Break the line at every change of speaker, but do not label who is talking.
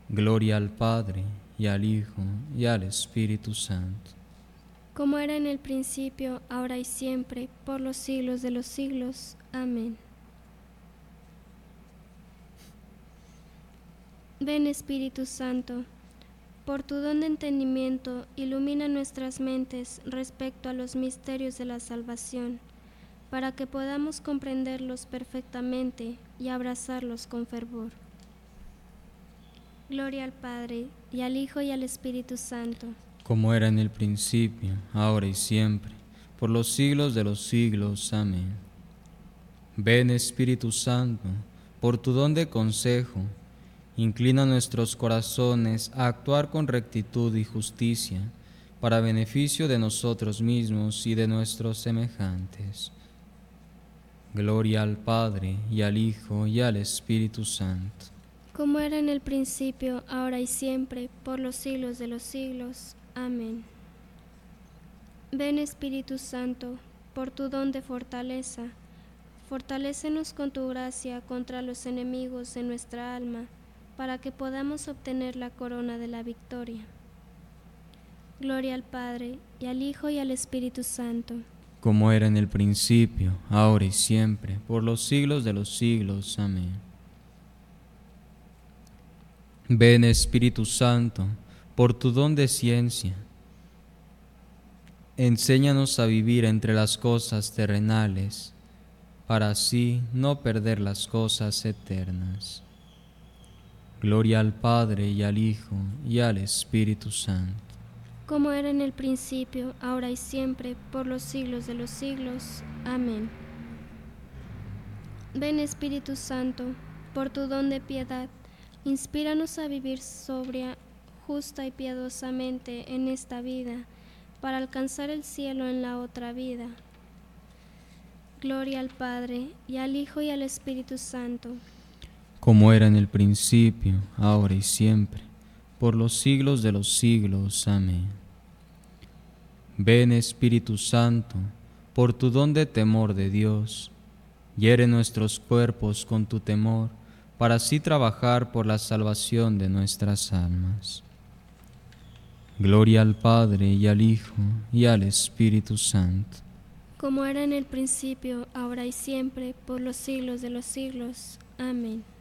Gloria al Padre, y al Hijo, y al Espíritu Santo.
Como era en el principio, ahora y siempre, por los siglos de los siglos. Amén. Ven Espíritu Santo, por tu don de entendimiento, ilumina nuestras mentes respecto a los misterios de la salvación, para que podamos comprenderlos perfectamente y abrazarlos con fervor. Gloria al Padre, y al Hijo, y al Espíritu Santo.
Como era en el principio, ahora y siempre, por los siglos de los siglos. Amén. Ven Espíritu Santo, por tu don de consejo, inclina nuestros corazones a actuar con rectitud y justicia, para beneficio de nosotros mismos y de nuestros semejantes. Gloria al Padre, y al Hijo, y al Espíritu Santo.
Como era en el principio, ahora y siempre, por los siglos de los siglos. Amén. Ven Espíritu Santo, por tu don de fortaleza, fortalécenos con tu gracia contra los enemigos de nuestra alma, para que podamos obtener la corona de la victoria. Gloria al Padre, y al Hijo, y al Espíritu Santo.
Como era en el principio, ahora y siempre, por los siglos de los siglos. Amén. Ven Espíritu Santo, por tu don de ciencia, enséñanos a vivir entre las cosas terrenales, para así no perder las cosas eternas. Gloria al Padre, y al Hijo, y al Espíritu Santo.
Como era en el principio, ahora y siempre, por los siglos de los siglos. Amén. Ven Espíritu Santo, por tu don de piedad, inspíranos a vivir sobria, justa y piadosamente en esta vida, para alcanzar el cielo en la otra vida. Gloria al Padre, y al Hijo, y al Espíritu Santo.
Como era en el principio, ahora y siempre, por los siglos de los siglos. Amén. Ven Espíritu Santo, por tu don de temor de Dios, hiere nuestros cuerpos con tu temor, para así trabajar por la salvación de nuestras almas. Gloria al Padre, y al Hijo, y al Espíritu Santo.
Como era en el principio, ahora y siempre, por los siglos de los siglos. Amén.